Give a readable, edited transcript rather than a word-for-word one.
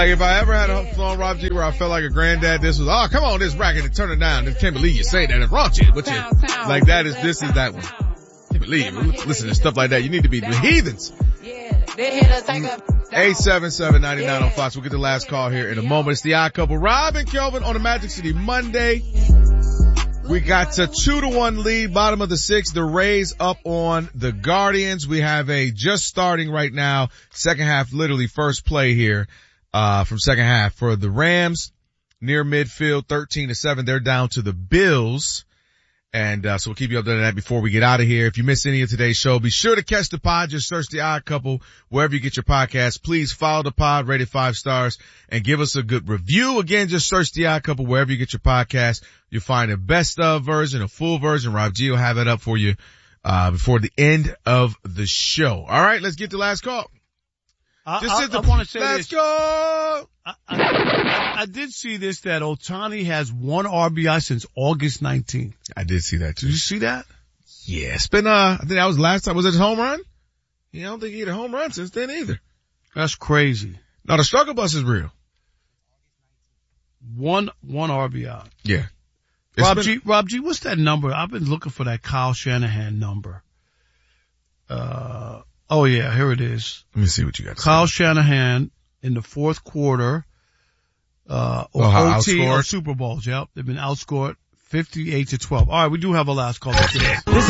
Like if I ever had a flown Rob G where I felt like a granddad, this was, oh, come on, this racket and turn it down. I can't believe you say that. It's raunchy. But like this is that one. Can't believe you. Listen to stuff like that. You need to be the heathens. 877-99 on Fox. We'll get the last call here in a moment. It's the Odd Couple. Rob and Kelvin on a Magic City Monday. We got a 2-1 lead, bottom of the sixth. The Rays up on the Guardians. We have a just starting right now, second half, literally first play here, from second half for the Rams near midfield, 13-7. They're down to the Bills. And, so we'll keep you updated on that before we get out of here. If you missed any of today's show, be sure to catch the pod. Just search The Odd Couple wherever you get your podcast. Please follow the pod, rate it 5 stars, and give us a good review. Again, just search The Odd Couple wherever you get your podcast. You'll find a best of version, a full version. Rob G will have it up for you, before the end of the show. All right, let's get the last call. I want to say let's this. go! I did see this, that Ohtani has 1 RBI since August 19th. I did see that too. Did you see that? Yeah, it's been, I think that was last time. Was it a home run? Yeah, I don't think he hit a home run since then either. That's crazy. No, the struggle bus is real. One RBI. Yeah. Rob G, what's that number? I've been looking for that Kyle Shanahan number. Oh yeah, here it is. Let me see what you got. Kyle Shanahan in the fourth quarter, OT or Super Bowls. Yep. They've been outscored 58-12. All right, we do have a last call. This